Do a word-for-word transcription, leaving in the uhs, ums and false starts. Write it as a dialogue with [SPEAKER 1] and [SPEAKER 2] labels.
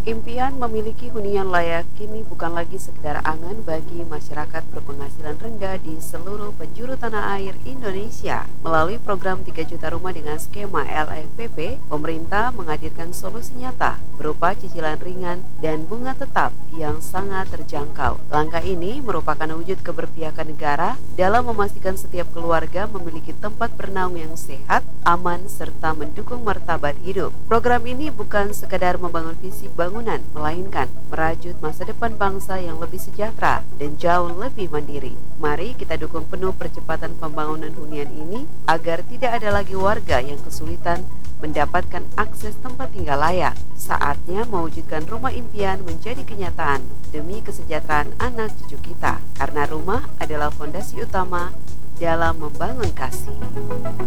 [SPEAKER 1] Impian memiliki hunian layak kini bukan lagi sekedar angan bagi masyarakat berpenghasilan rendah di seluruh penjuru tanah air Indonesia. Melalui program tiga juta rumah dengan skema L F P P, pemerintah menghadirkan solusi nyata berupa cicilan ringan dan bunga tetap yang sangat terjangkau. Langkah ini merupakan wujud keberpihakan negara dalam memastikan setiap keluarga memiliki tempat bernaung yang sehat, aman, serta mendukung martabat hidup. Program ini bukan sekadar membangun visi bangunan, melainkan merajut masa depan bangsa yang lebih sejahtera dan jauh lebih mandiri. Mari kita dukung penuh percepatan pembangunan hunian ini agar tidak ada lagi warga yang kesulitan mendapatkan akses tempat tinggal layak. Saatnya mewujudkan rumah impian menjadi kenyataan demi kesejahteraan anak cucu kita, karena rumah adalah fondasi utama dalam membangun kasih.